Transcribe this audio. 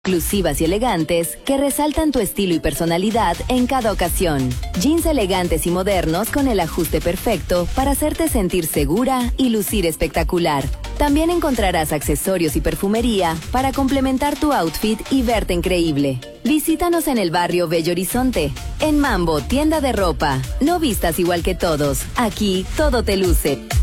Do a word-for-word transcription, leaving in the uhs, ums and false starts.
Exclusivas y elegantes que resaltan tu estilo y personalidad en cada ocasión. Jeans elegantes y modernos con el ajuste perfecto para hacerte sentir segura y lucir espectacular. También encontrarás accesorios y perfumería para complementar tu outfit y verte increíble. Visítanos en el barrio Bello Horizonte. En Mambo, tienda de ropa. No vistas igual que todos. Aquí todo te luce.